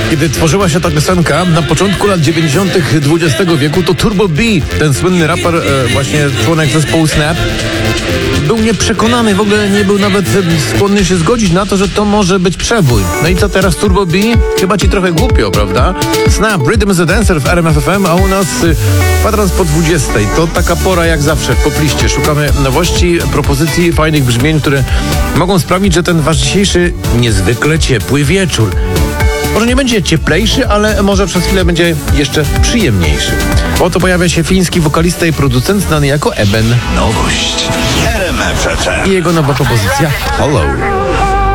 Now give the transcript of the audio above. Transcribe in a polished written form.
Kiedy tworzyła się ta piosenka na początku lat 90. XX wieku, to Turbo B, ten słynny raper, właśnie członek zespołu Snap, był nieprzekonany, w ogóle nie był nawet skłonny się zgodzić na to, że to może być przebój. No i co teraz, Turbo B? Chyba ci trochę głupio, prawda? Snap, Rhythm is a Dancer w RMF FM, a u nas kwadrans po 20. To taka pora jak zawsze w popliście. Szukamy nowości, propozycji, fajnych brzmień, które mogą sprawić, że ten wasz dzisiejszy niezwykle ciepły wieczór może nie będzie cieplejszy, ale może przez chwilę będzie jeszcze przyjemniejszy. Oto pojawia się fiński wokalista i producent znany jako Eben. Nowość RMF FM. I jego nowa propozycja Hollow.